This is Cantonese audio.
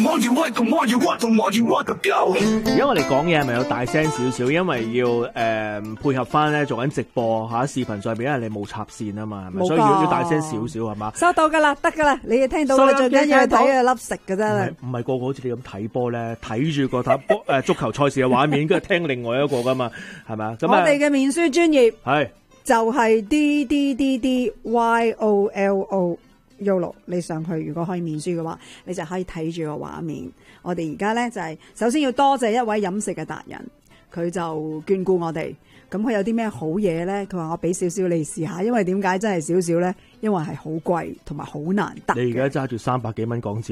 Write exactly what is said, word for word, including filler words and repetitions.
more you want，the more you want，the more you want，the go。 而家我哋講嘢係咪有大聲少少？因為要誒、呃、配合翻咧做緊直播嚇視頻上邊，因為你冇插線啊嘛，係咪？所以要要大聲少少係嘛？ 收到㗎啦，得㗎啦，你哋聽到啦，最緊要去睇佢粒食㗎啫。 唔係個個好似你咁睇波咧，睇住個睇波誒足球賽事嘅畫面，跟住聽另外一個㗎嘛，係咪啊？咁我哋嘅面書專頁係就係 D D D D Y O L O Yolo， 你上去如果可以面書嘅話，你就可以睇住個畫面。我哋而家咧就係、是、首先要多謝一位飲食嘅達人，佢就眷顧我哋。咁佢有啲咩好嘢咧？佢話我俾少少你試下，因為點解真係少少咧？因為係好貴同埋好難得。 你而家揸住三百幾蚊港紙。